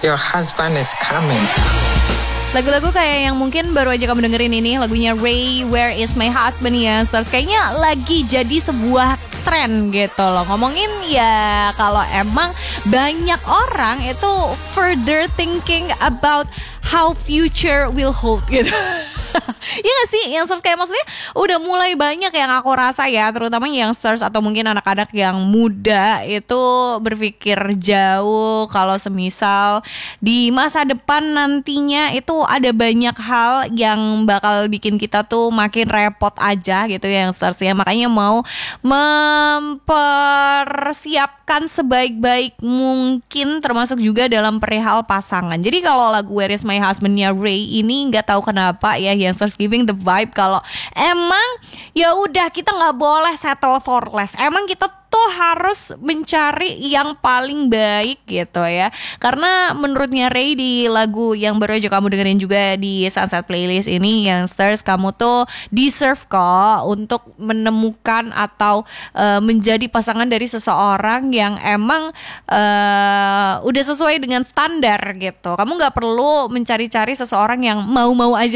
Your husband is coming. Lagu-lagu kayak yang mungkin baru aja kamu dengerin ini, lagunya Ray, Where Is My Husband ya, Stars, kayaknya lagi jadi sebuah tren gitu loh. Ngomongin ya kalau emang banyak orang itu further thinking about how future will hold gitu. Iya gak sih, youngsters, kayak maksudnya udah mulai banyak yang aku rasa ya, terutama youngsters atau mungkin anak-anak yang muda itu berpikir jauh kalau semisal di masa depan nantinya itu ada banyak hal yang bakal bikin kita tuh makin repot aja gitu ya youngsters ya. Makanya mau mempersiapkan sebaik-baik mungkin, termasuk juga dalam perihal pasangan. Jadi kalau lagu Where Is My Husband-nya Ray ini nggak tahu kenapa ya youngsters giving the vibe kalau emang ya udah kita nggak boleh settle for less. Emang kita tuh harus mencari yang paling baik gitu ya. Karena menurutnya Ray di lagu yang baru aja kamu dengerin juga di Sunset Playlist ini, youngsters, kamu tuh deserve kok untuk menemukan atau menjadi pasangan dari seseorang yang emang udah sesuai dengan standar gitu. Kamu nggak perlu mencari-cari seseorang yang mau-mau aja